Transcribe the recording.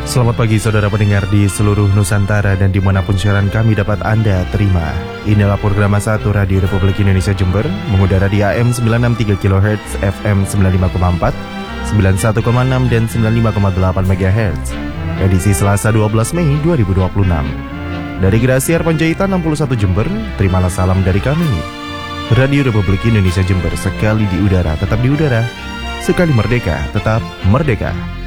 Selamat pagi saudara pendengar di seluruh Nusantara dan dimanapun siaran kami dapat Anda terima. Inilah program 1 Radio Republik Indonesia Jember, mengudara di AM 963 kHz, FM 95,4, 91,6 dan 95,8 MHz. Edisi Selasa 12 Mei 2026. Dari Grasiar Panjaitan 61 Jember, terimalah salam dari kami. Radio Republik Indonesia Jember, sekali di udara tetap di udara, sekali merdeka tetap merdeka.